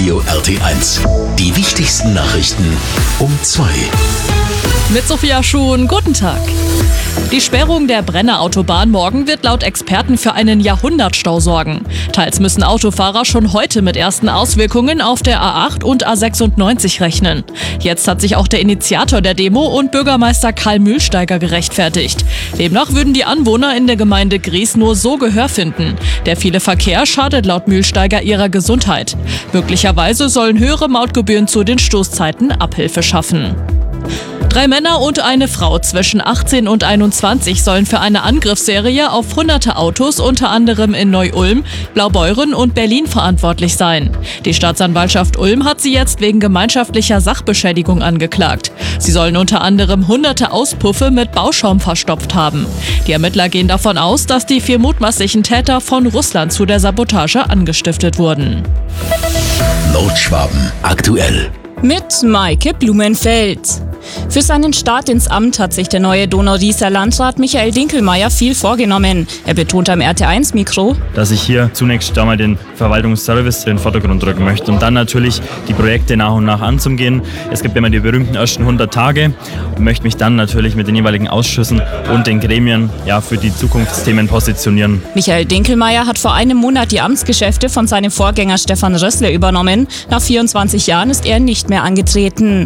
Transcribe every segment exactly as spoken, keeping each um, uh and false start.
Radio R T eins. Die wichtigsten Nachrichten um zwei. Mit Sophia Schuhn, guten Tag. Die Sperrung der Brenner Autobahn morgen wird laut Experten für einen Jahrhundertstau sorgen. Teils müssen Autofahrer schon heute mit ersten Auswirkungen auf der A acht und A sechsundneunzig rechnen. Jetzt hat sich auch der Initiator der Demo und Bürgermeister Karl Mühlsteiger gerechtfertigt. Demnach würden die Anwohner in der Gemeinde Gries nur so Gehör finden. Der viele Verkehr schadet laut Mühlsteiger ihrer Gesundheit. Möglicherweise sollen höhere Mautgebühren zu den Stoßzeiten Abhilfe schaffen. Drei Männer und eine Frau zwischen achtzehn und einundzwanzig sollen für eine Angriffsserie auf hunderte Autos unter anderem in Neu-Ulm, Blaubeuren und Berlin verantwortlich sein. Die Staatsanwaltschaft Ulm hat sie jetzt wegen gemeinschaftlicher Sachbeschädigung angeklagt. Sie sollen unter anderem hunderte Auspuffe mit Bauschaum verstopft haben. Die Ermittler gehen davon aus, dass die vier mutmaßlichen Täter von Russland zu der Sabotage angestiftet wurden. Nordschwaben aktuell. Mit Maike Blumenfeld. Für seinen Start ins Amt hat sich der neue Donau-Rieser Landrat Michael Dinkelmeyer viel vorgenommen. Er betont am R T eins Mikro, dass ich hier zunächst einmal den Verwaltungsservice in den Vordergrund rücken möchte und dann natürlich die Projekte nach und nach anzugehen. Es gibt immer die berühmten ersten hundert Tage und möchte mich dann natürlich mit den jeweiligen Ausschüssen und den Gremien ja, für die Zukunftsthemen positionieren. Michael Dinkelmeyer hat vor einem Monat die Amtsgeschäfte von seinem Vorgänger Stefan Rössle übernommen. Nach vierundzwanzig Jahren ist er nicht mehr angetreten.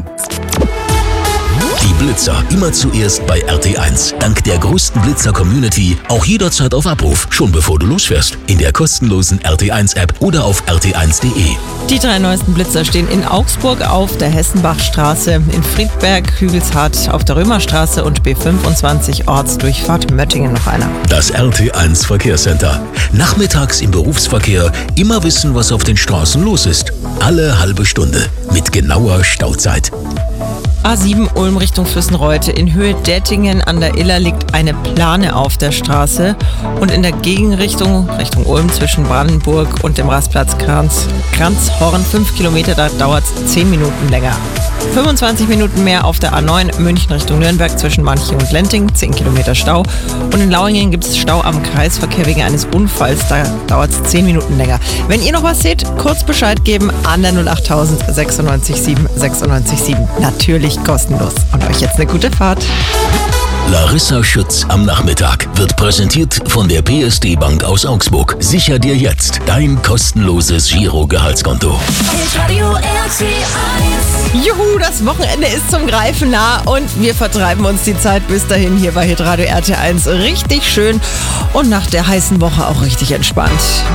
Die Blitzer immer zuerst bei R T eins. Dank der größten Blitzer-Community auch jederzeit auf Abruf, schon bevor du losfährst. In der kostenlosen R T eins App oder auf r t eins punkt de. Die drei neuesten Blitzer stehen in Augsburg auf der Hessenbachstraße, in Friedberg, Hügelshardt auf der Römerstraße und B fünfundzwanzig Ortsdurchfahrt Möttingen noch einer. Das R T eins Verkehrscenter. Nachmittags im Berufsverkehr immer wissen, was auf den Straßen los ist. Alle halbe Stunde mit genauer Stauzeit. A sieben Ulm Richtung Füssenreuth. In Höhe Dettingen an der Iller liegt eine Plane auf der Straße und in der Gegenrichtung Richtung Ulm zwischen Brandenburg und dem Rastplatz Kranz, Kranzhorn fünf Kilometer, da dauert es zehn Minuten länger. fünfundzwanzig Minuten mehr auf der A neun München Richtung Nürnberg zwischen Manching und Lenting, zehn Kilometer Stau. Und in Lauingen gibt es Stau am Kreisverkehr wegen eines Unfalls, da dauert es zehn Minuten länger. Wenn ihr noch was seht, kurz Bescheid geben an der null acht null null sechsundneunzig sieben sechsundneunzig sieben. Natürlich kostenlos. Und euch jetzt eine gute Fahrt. Larissa Schütz am Nachmittag wird präsentiert von der P S D Bank aus Augsburg. Sicher dir jetzt dein kostenloses Giro-Gehaltskonto. Radio R T eins. Juhu, das Wochenende ist zum Greifen nah und wir vertreiben uns die Zeit bis dahin hier bei Hitradio R T eins richtig schön und nach der heißen Woche auch richtig entspannt.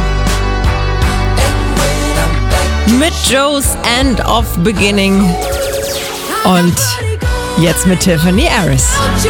Mit Joe's End of Beginning und jetzt mit Tiffany Harris.